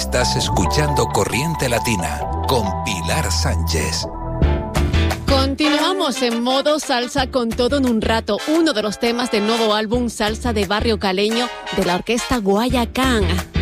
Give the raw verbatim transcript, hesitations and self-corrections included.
Estás escuchando Corriente Latina con Pilar Sánchez. Continuamos en modo salsa con Todo en un rato, uno de los temas del nuevo álbum Salsa de Barrio Caleño de la orquesta Guayacán.